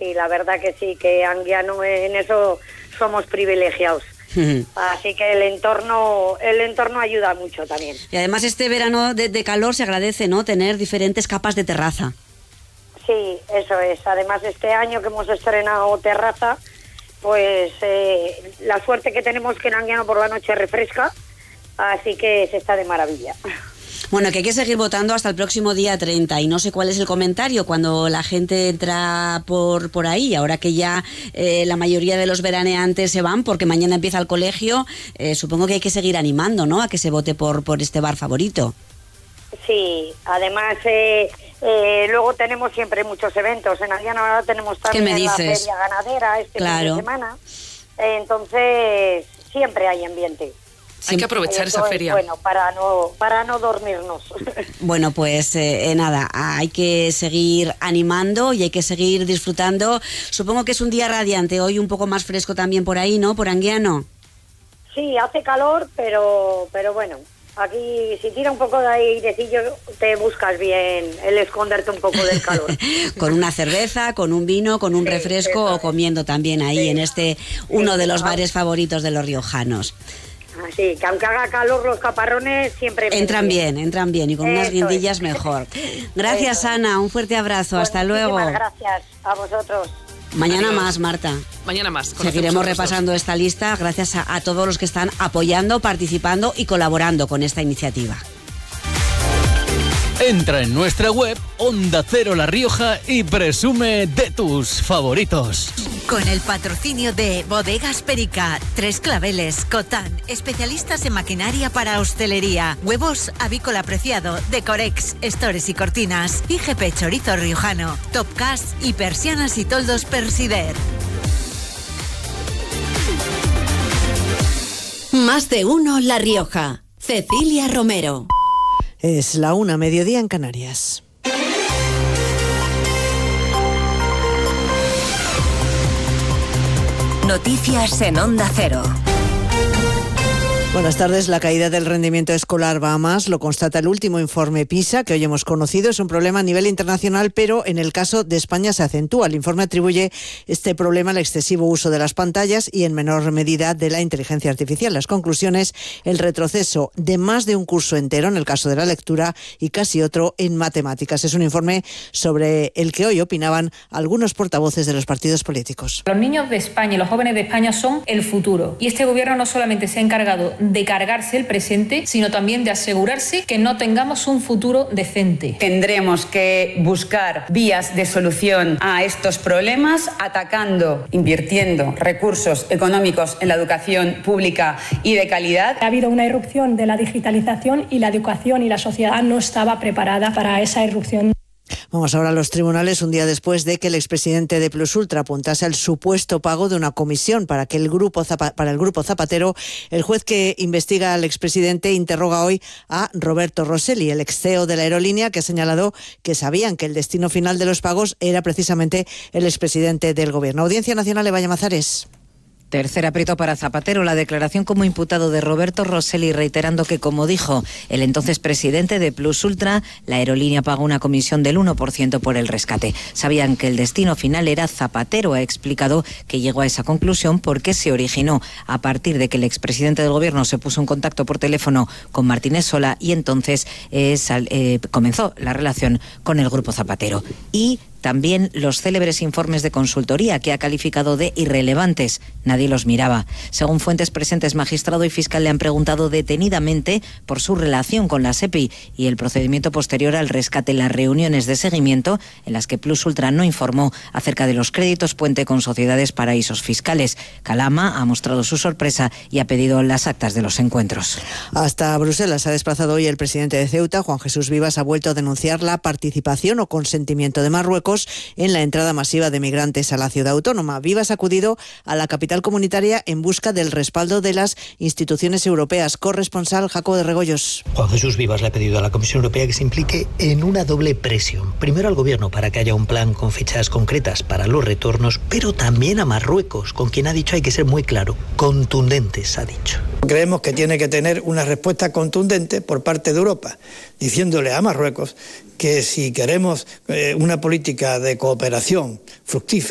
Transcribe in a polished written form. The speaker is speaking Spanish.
sí, la verdad que sí, que Anguiano en eso somos privilegiados. Así que el entorno ayuda mucho también. Y además este verano de calor se agradece, ¿no?, tener diferentes capas de terraza. Sí, eso es. Además este año que hemos estrenado terraza, pues la suerte que tenemos que en Anguiano por la noche refresca, así que se está de maravilla. Bueno, que hay que seguir votando hasta el próximo día 30 y no sé cuál es el comentario cuando la gente entra por ahí, ahora que ya la mayoría de los veraneantes se van porque mañana empieza el colegio, supongo que hay que seguir animando, ¿no?, a que se vote por este bar favorito. Sí, además luego tenemos siempre muchos eventos, en Anguiano ahora tenemos también la feria ganadera fin de semana, entonces siempre hay ambiente. Hay que aprovechar esa feria. Bueno, para no dormirnos. Bueno, pues nada, hay que seguir animando y hay que seguir disfrutando. Supongo que es un día radiante, hoy un poco más fresco también por ahí, ¿no?, por Anguiano. Sí, hace calor, pero bueno, aquí si tira un poco de airecillo te buscas bien el esconderte un poco del calor. Con una cerveza, con un vino, con un refresco o comiendo también ahí en uno de los bares favoritos de los riojanos. Así que aunque haga calor, los caparrones siempre entran bien y con unas guindillas mejor. Gracias, Ana, un fuerte abrazo, hasta luego. Gracias a vosotros. Mañana más, Marta. Mañana más. Seguiremos repasando esta lista gracias a todos los que están apoyando, participando y colaborando con esta iniciativa. Entra en nuestra web Onda Cero La Rioja y presume de tus favoritos. Con el patrocinio de Bodegas Perica, Tres Claveles, Cotán, especialistas en maquinaria para hostelería, huevos avícola preciado, Decorex, estores y cortinas, IGP Chorizo Riojano, Topcast y persianas y toldos Persider. Más de uno La Rioja. Cecilia Romero. Es la 1:00, mediodía en Canarias. Noticias en Onda Cero. Buenas tardes. La caída del rendimiento escolar va a más, lo constata el último informe PISA que hoy hemos conocido. Es un problema a nivel internacional, pero en el caso de España se acentúa. El informe atribuye este problema al excesivo uso de las pantallas y en menor medida de la inteligencia artificial. Las conclusiones: el retroceso de más de un curso entero en el caso de la lectura y casi otro en matemáticas. Es un informe sobre el que hoy opinaban algunos portavoces de los partidos políticos. Los niños de España y los jóvenes de España son el futuro. Y este gobierno no solamente se ha encargado de cargarse el presente, sino también de asegurarse que no tengamos un futuro decente. Tendremos que buscar vías de solución a estos problemas atacando, invirtiendo recursos económicos en la educación pública y de calidad. Ha habido una irrupción de la digitalización y la educación y la sociedad no estaba preparada para esa irrupción. Vamos ahora a los tribunales. Un día después de que el expresidente de Plusultra apuntase al supuesto pago de una comisión para el grupo Zapatero, el juez que investiga al expresidente interroga hoy a Roberto Rosselli, el ex CEO de la aerolínea, que ha señalado que sabían que el destino final de los pagos era precisamente el expresidente del gobierno. Audiencia Nacional, Eva Llamazares. Tercer aprieto para Zapatero, la declaración como imputado de Roberto Rosselli, reiterando que, como dijo el entonces presidente de Plusultra, la aerolínea pagó una comisión del 1% por el rescate. Sabían que el destino final era Zapatero. Ha explicado que llegó a esa conclusión porque se originó a partir de que el expresidente del gobierno se puso en contacto por teléfono con Martínez Sola y entonces comenzó la relación con el grupo Zapatero. Y también los célebres informes de consultoría que ha calificado de irrelevantes. Nadie los miraba. Según fuentes presentes, magistrado y fiscal le han preguntado detenidamente por su relación con la SEPI y el procedimiento posterior al rescate en las reuniones de seguimiento en las que Plusultra no informó acerca de los créditos puente con sociedades paraísos fiscales. Calama ha mostrado su sorpresa y ha pedido las actas de los encuentros. Hasta Bruselas se ha desplazado hoy el presidente de Ceuta, Juan Jesús Vivas. Ha vuelto a denunciar la participación o consentimiento de Marruecos en la entrada masiva de migrantes a la ciudad autónoma. Vivas ha acudido a la capital comunitaria en busca del respaldo de las instituciones europeas. Corresponsal Jacobo de Regoyos. Juan Jesús Vivas le ha pedido a la Comisión Europea que se implique en una doble presión. Primero al Gobierno para que haya un plan con fechas concretas para los retornos, pero también a Marruecos, con quien ha dicho hay que ser muy claro, contundentes, ha dicho. Creemos que tiene que tener una respuesta contundente por parte de Europa, diciéndole a Marruecos que si queremos una política de cooperación fructífera,